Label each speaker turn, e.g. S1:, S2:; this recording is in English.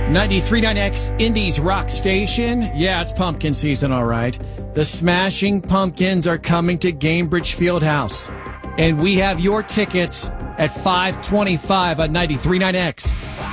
S1: 93.9X Indies Rock Station. Yeah, it's pumpkin season, all right. The Smashing Pumpkins are coming to Gainbridge Fieldhouse. And we have your tickets at 525 on 93.9X.